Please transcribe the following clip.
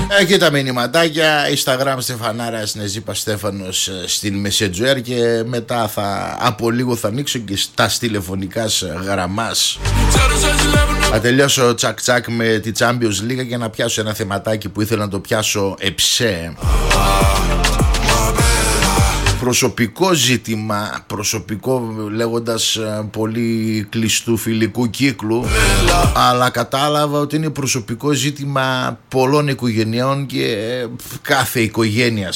Και τα μηνυματάκια, Instagram Στεφανάρας Νεζίπα Στέφανος στην Messenger. Και μετά από λίγο θα ανοίξω και στα τηλεφωνικάς γραμμάς. Θα τελειώσω τσακ τσακ με τη Champions League για να πιάσω ένα θεματάκι που ήθελα να το πιάσω εψέ. Προσωπικό ζήτημα, προσωπικό λέγοντας πολύ κλειστού φιλικού κύκλου, αλλά κατάλαβα ότι είναι προσωπικό ζήτημα πολλών οικογενειών και κάθε οικογένειας